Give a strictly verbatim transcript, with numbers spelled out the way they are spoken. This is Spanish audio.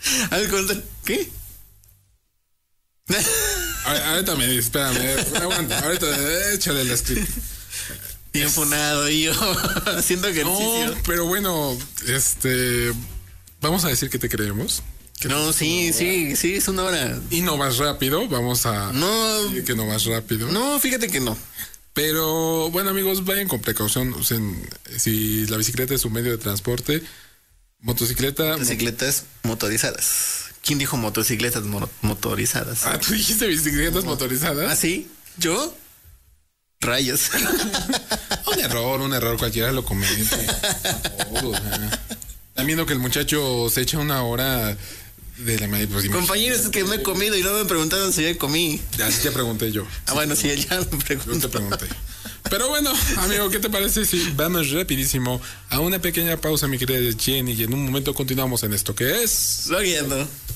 Al contrario, ¿qué? Ahorita me dice, espérame, aguanta, ahorita échale la script. Bien funado y yo haciendo ejercicio. No, pero bueno, este, vamos a decir que te creemos. Que no, sí, sí, sí, es una hora. Y no vas rápido, vamos a no, decir que no vas rápido. No, fíjate que no. Pero bueno, amigos, vayan con precaución. O sea, si la bicicleta es su medio de transporte, motocicleta. Motocicletas mo- motorizadas. ¿Quién dijo motocicletas mo- motorizadas? Ah, ¿tú dijiste bicicletas no. motorizadas? ¿Ah, sí? ¿Yo? Rayos. Un error, un error, cualquiera lo comete. Todo, Están viendo que el muchacho se echa una hora de la media. Pues, compañeros, es que me he comido y no me preguntaron si ya comí. Así te pregunté yo. Ah, bueno, sí, ya me preguntó. Yo te pregunté. Pero bueno, amigo, ¿qué te parece si vamos rapidísimo a una pequeña pausa, mi querida Jenny, y en un momento continuamos en esto que es... Logueando.